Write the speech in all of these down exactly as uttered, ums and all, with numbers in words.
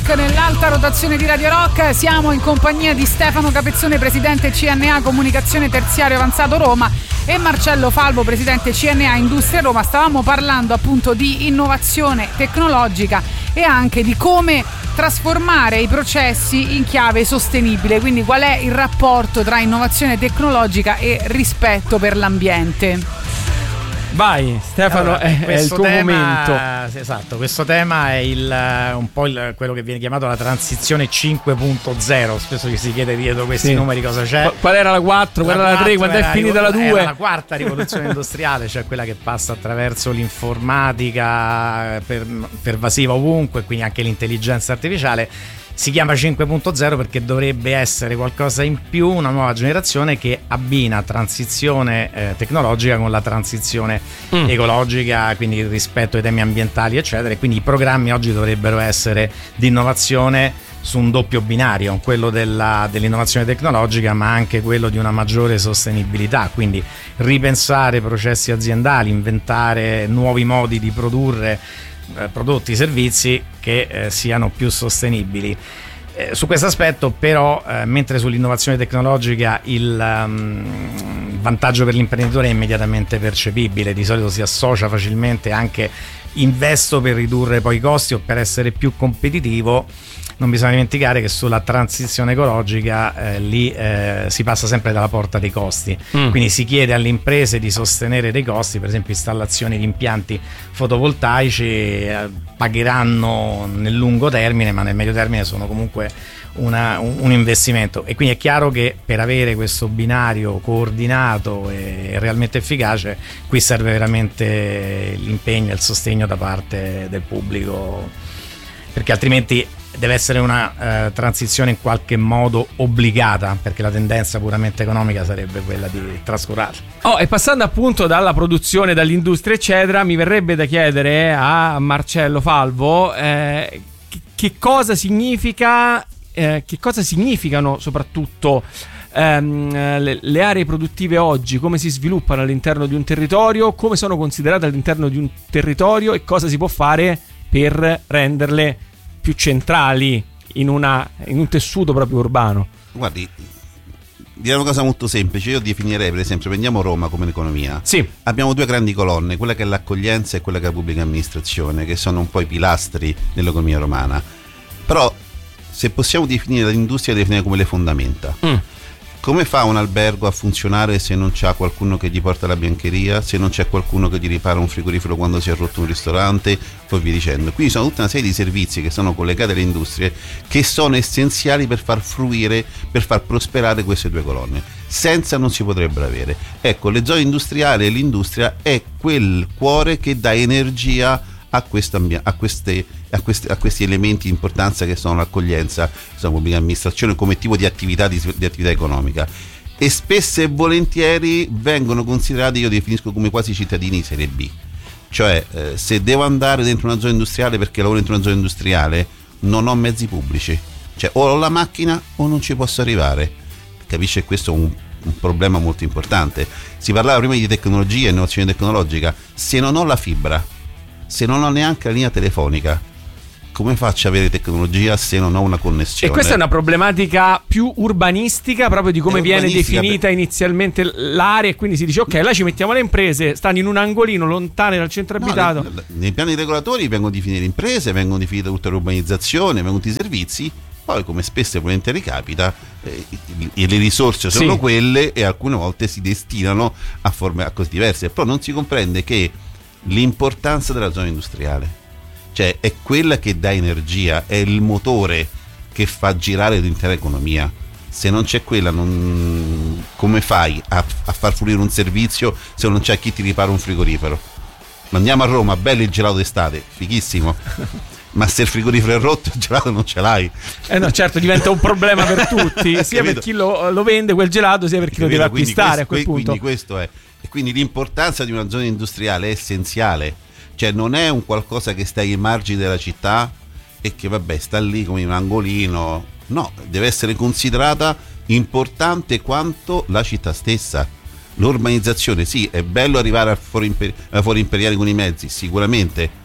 Rock, nell'alta rotazione di Radio Rock. Siamo in compagnia di Stefano Capezzone, presidente C N A Comunicazione Terziario Avanzato Roma, e Marcello Falvo, presidente C N A Industria Roma. Stavamo parlando appunto di innovazione tecnologica e anche di come trasformare i processi in chiave sostenibile, quindi qual è il rapporto tra innovazione tecnologica e rispetto per l'ambiente. Vai Stefano, allora, è, è il tuo tema, momento. Esatto, questo tema è il, un po' il, quello che viene chiamato la transizione cinque punto zero. Spesso ci si chiede dietro questi sì. numeri cosa c'è. Qual era la quattro, qual era la tre, quando è finita la due? Era la quarta rivoluzione industriale, cioè quella che passa attraverso l'informatica per, pervasiva ovunque, quindi anche l'intelligenza artificiale. Si chiama cinque punto zero perché dovrebbe essere qualcosa in più, una nuova generazione che abbina transizione eh, tecnologica con la transizione mm. ecologica, quindi il rispetto ai temi ambientali eccetera, e quindi i programmi oggi dovrebbero essere di innovazione su un doppio binario, quello della, dell'innovazione tecnologica ma anche quello di una maggiore sostenibilità, quindi ripensare processi aziendali, inventare nuovi modi di produrre prodotti, servizi che eh, siano più sostenibili. Eh, su questo aspetto però, eh, mentre sull'innovazione tecnologica il um, vantaggio per l'imprenditore è immediatamente percepibile, di solito si associa facilmente anche investo per ridurre poi i costi o per essere più competitivo, non bisogna dimenticare che sulla transizione ecologica eh, lì eh, si passa sempre dalla porta dei costi, mm. quindi si chiede alle imprese di sostenere dei costi, per esempio installazioni di impianti fotovoltaici eh, pagheranno nel lungo termine, ma nel medio termine sono comunque una, un, un investimento, e quindi è chiaro che per avere questo binario coordinato e realmente efficace qui serve veramente l'impegno e il sostegno da parte del pubblico, perché altrimenti deve essere una eh, transizione in qualche modo obbligata, perché la tendenza puramente economica sarebbe quella di trascurarla. Oh, e passando appunto dalla produzione, dall'industria eccetera, mi verrebbe da chiedere a Marcello Falvo eh, che, che cosa significa eh, che cosa significano soprattutto ehm, le, le aree produttive oggi, come si sviluppano all'interno di un territorio, come sono considerate all'interno di un territorio e cosa si può fare per renderle più centrali in, una, in un tessuto proprio urbano. Guardi, direi una cosa molto semplice. Io definirei, per esempio, prendiamo Roma come economia. Sì. Abbiamo due grandi colonne, quella che è l'accoglienza e quella che è la pubblica amministrazione, che sono un po' i pilastri dell'economia romana. Però se possiamo definire l'industria, la definiamo come le fondamenta. Mm. Come fa un albergo a funzionare se non c'è qualcuno che gli porta la biancheria, se non c'è qualcuno che gli ripara un frigorifero quando si è rotto un ristorante, poi via dicendo. Quindi sono tutta una serie di servizi che sono collegati alle industrie, che sono essenziali per far fruire, per far prosperare queste due colonne. Senza non si potrebbero avere. Ecco, le zone industriali e l'industria è quel cuore che dà energia a, a, queste, a, queste, a questi elementi di importanza che sono l'accoglienza, la pubblica amministrazione come tipo di attività, di, di attività economica, e spesso e volentieri vengono considerati, io definisco come quasi cittadini di serie B, cioè eh, se devo andare dentro una zona industriale perché lavoro dentro una zona industriale non ho mezzi pubblici, cioè o ho la macchina o non ci posso arrivare. Capisce, questo è un un problema molto importante. Si parlava prima di tecnologia e innovazione tecnologica. Se non ho la fibra, se non ho neanche la linea telefonica, come faccio ad avere tecnologia se non ho una connessione? E questa è una problematica più urbanistica, proprio di come viene definita per... inizialmente l'area, e quindi si dice ok, là ci mettiamo le imprese, stanno in un angolino lontane dal centro no, abitato. Ne, nei piani regolatori vengono definite le imprese, vengono definite tutta l'urbanizzazione, vengono tutti i servizi. Poi, come spesso e volentieri capita, eh, le risorse sono sì. quelle, e alcune volte si destinano a forme a cose diverse. Però non si comprende che l'importanza della zona industriale, cioè è quella che dà energia, è il motore che fa girare l'intera economia. Se non c'è quella, non, come fai a, a far fruire un servizio se non c'è chi ti ripara un frigorifero? Andiamo a Roma, bello il gelato d'estate, fighissimo. Ma se il frigorifero è rotto, il gelato non ce l'hai. Eh no, certo, diventa un problema per tutti, sia per chi lo, lo vende quel gelato, sia per chi Capito? Lo deve acquistare. Quindi questo, a quel punto. Quindi questo è. E quindi l'importanza di una zona industriale è essenziale. Cioè non è un qualcosa che sta ai margini della città e che vabbè sta lì come in un angolino. No, deve essere considerata importante quanto la città stessa. L'urbanizzazione, sì, è bello arrivare a foro, imper- a foro imperiali con i mezzi, sicuramente.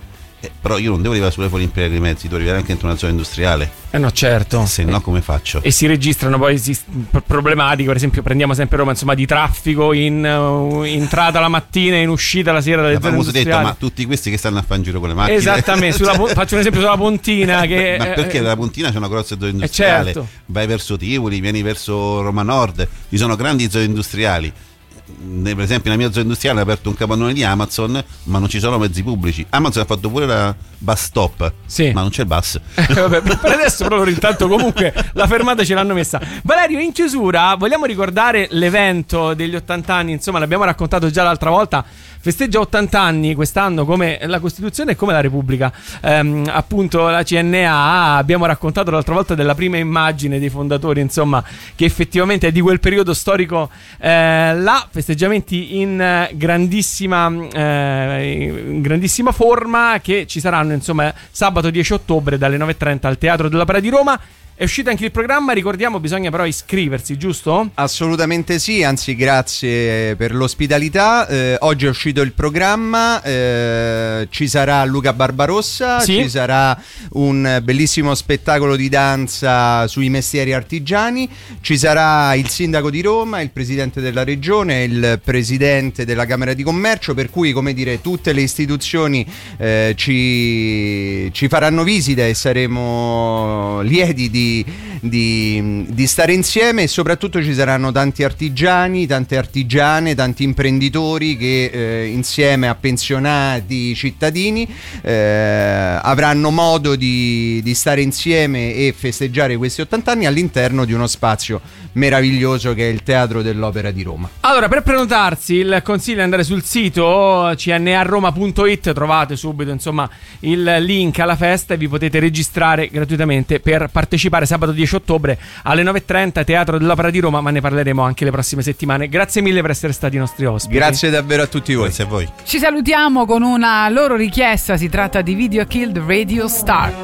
Eh, però io non devo arrivare sulle Olimpiadi dei mezzi, devo arrivare anche dentro una zona industriale. Eh no, certo. Se no, come faccio? E si registrano poi si, problematiche, per esempio prendiamo sempre Roma, insomma, di traffico in uh, entrata la mattina e in uscita la sera dalle zone industriali. Detto, ma tutti questi che stanno a fare in giro con le macchine. Esattamente, sulla, faccio un esempio sulla Pontina che, ma perché eh, la Pontina c'è una grossa zona industriale, certo. Vai verso Tivoli, vieni verso Roma Nord, ci sono grandi zone industriali. Per esempio nella mia zona industriale ha aperto un capannone di Amazon, ma non ci sono mezzi pubblici. Amazon ha fatto pure la bus stop, sì. Ma non c'è il bus. eh, vabbè, per adesso proprio intanto comunque la fermata ce l'hanno messa. Valerio, in chiusura vogliamo ricordare l'evento degli ottanta anni, insomma l'abbiamo raccontato già l'altra volta. Festeggia ottanta anni quest'anno come la Costituzione e come la Repubblica. Ehm, appunto la C N A, abbiamo raccontato l'altra volta della prima immagine dei fondatori, insomma, che effettivamente è di quel periodo storico eh, là, festeggiamenti in grandissima eh, in grandissima forma che ci saranno, insomma, sabato dieci ottobre dalle nove e trenta al Teatro dell'Opera di Roma. È uscito anche il programma, ricordiamo bisogna però iscriversi, giusto? Assolutamente sì, anzi grazie per l'ospitalità. Eh, oggi è uscito il programma, eh, ci sarà Luca Barbarossa, sì. Ci sarà un bellissimo spettacolo di danza sui mestieri artigiani, ci sarà il sindaco di Roma, il presidente della regione, il presidente della Camera di Commercio, per cui, come dire, tutte le istituzioni eh, ci, ci faranno visita e saremo lieti di Di, di, di stare insieme, e soprattutto ci saranno tanti artigiani, tante artigiane, tanti imprenditori che eh, insieme a pensionati cittadini eh, avranno modo di, di stare insieme e festeggiare questi ottanta anni all'interno di uno spazio meraviglioso che è il Teatro dell'Opera di Roma. Allora, per prenotarsi il consiglio è andare sul sito c n a roma punto it, trovate subito, insomma, il link alla festa e vi potete registrare gratuitamente per partecipare sabato dieci ottobre alle nove e trenta, Teatro dell'Opera di Roma, ma ne parleremo anche le prossime settimane. Grazie mille per essere stati i nostri ospiti. Grazie davvero a tutti voi. Grazie a voi. Ci salutiamo con una loro richiesta, si tratta di Video Killed Radio Star.